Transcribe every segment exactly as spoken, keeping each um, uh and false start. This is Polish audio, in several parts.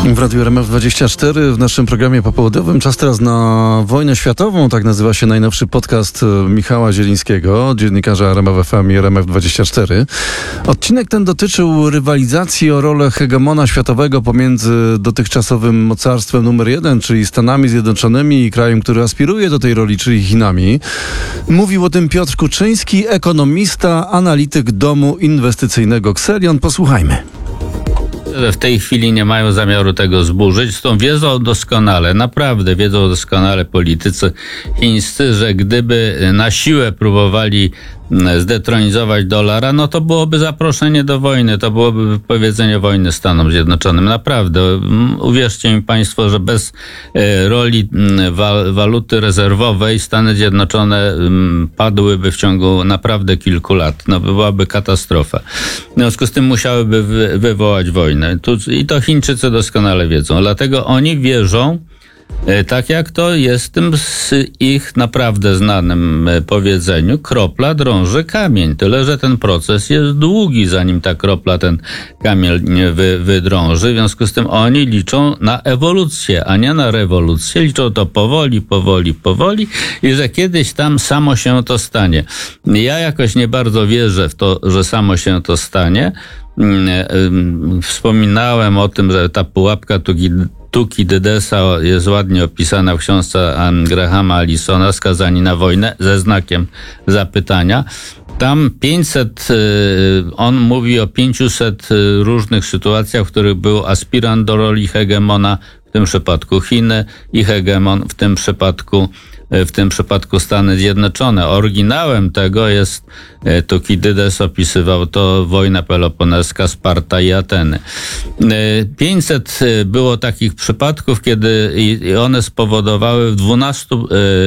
W Radiu R M F dwadzieścia cztery w naszym programie popołudniowym czas teraz na wojnę światową. Tak nazywa się najnowszy podcast Michała Zielińskiego, dziennikarza R M F F M i R M F dwadzieścia cztery. Odcinek ten dotyczył rywalizacji o rolę hegemona światowego pomiędzy dotychczasowym mocarstwem numer jeden, czyli Stanami Zjednoczonymi, i krajem, który aspiruje do tej roli, czyli Chinami. Mówił o tym Piotr Kuczyński, ekonomista, analityk domu inwestycyjnego Xelion. Posłuchajmy. W tej chwili nie mają zamiaru tego zburzyć. Zresztą wiedzą doskonale, naprawdę wiedzą doskonale politycy chińscy, że gdyby na siłę próbowali zdetronizować dolara, no to byłoby zaproszenie do wojny, to byłoby wypowiedzenie wojny Stanom Zjednoczonym. Naprawdę, uwierzcie mi państwo, że bez roli waluty rezerwowej Stany Zjednoczone padłyby w ciągu naprawdę kilku lat. No byłaby katastrofa. W związku z tym musiałyby wy, wywołać wojnę. I to Chińczycy doskonale wiedzą. Dlatego oni wierzą, tak jak to jest w tym ich naprawdę znanym powiedzeniu, kropla drąży kamień. Tyle, że ten proces jest długi, zanim ta kropla ten kamień wy, wydrąży. W związku z tym oni liczą na ewolucję, a nie na rewolucję. Liczą to powoli, powoli, powoli i że kiedyś tam samo się to stanie. Ja jakoś nie bardzo wierzę w to, że samo się to stanie. Wspominałem o tym, że ta pułapka Tukidydesa jest ładnie opisana w książce Grahama Allisona, Skazani na wojnę, ze znakiem zapytania. Tam pięćset, on mówi o pięciuset różnych sytuacjach, w których był aspirant do roli hegemona, w tym przypadku Chiny, i hegemon, w tym przypadku w tym przypadku Stany Zjednoczone. Oryginałem tego jest, Tukidydes opisywał to, wojna peloponeska, Sparta i Ateny. pięćset było takich przypadków, kiedy i one spowodowały w dwunastu,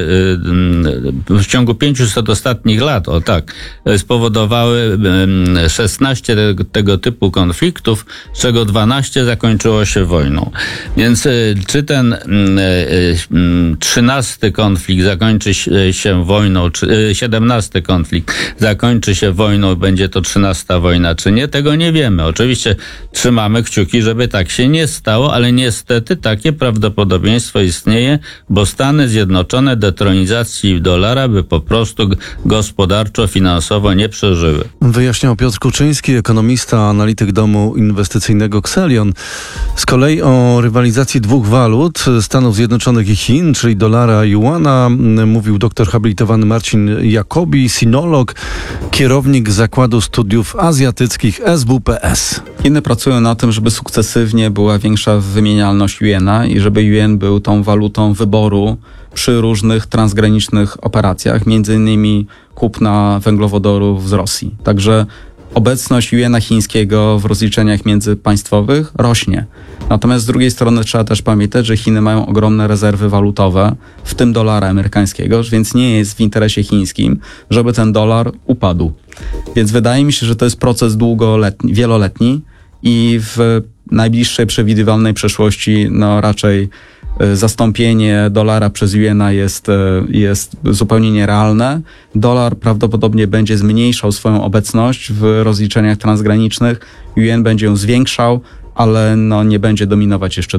w ciągu pięciuset ostatnich lat, o tak, spowodowały szesnaście tego typu konfliktów, z czego dwanaście zakończyło się wojną. Więc czy ten trzynasty konflikt zakończy się wojną, czy siedemnasty konflikt zakończy się wojną, będzie to trzynasta wojna, czy nie, tego nie wiemy. Oczywiście trzymamy kciuki, żeby tak się nie stało, ale niestety takie prawdopodobieństwo istnieje, bo Stany Zjednoczone detronizacji dolara by po prostu gospodarczo, finansowo nie przeżyły. Wyjaśniał Piotr Kuczyński, ekonomista, analityk domu inwestycyjnego Xelion. Z kolei o rywalizacji dwóch walut, Stanów Zjednoczonych i Chin, czyli dolara i juana, mówił doktor habilitowany Marcin Jacobi, sinolog, kierownik Zakładu Studiów Azjatyckich S W P S. Chiny pracują na tym, żeby sukcesywnie była większa wymienialność juana i żeby juan był tą walutą wyboru przy różnych transgranicznych operacjach, między innymi kupna węglowodorów z Rosji. Także obecność juana chińskiego w rozliczeniach międzypaństwowych rośnie. Natomiast z drugiej strony trzeba też pamiętać, że Chiny mają ogromne rezerwy walutowe, w tym dolara amerykańskiego, więc nie jest w interesie chińskim, żeby ten dolar upadł. Więc wydaje mi się, że to jest proces długoletni, wieloletni i w najbliższej przewidywalnej przyszłości no raczej zastąpienie dolara przez juana jest, jest zupełnie nierealne. Dolar prawdopodobnie będzie zmniejszał swoją obecność w rozliczeniach transgranicznych, juan będzie ją zwiększał, ale no nie będzie dominować jeszcze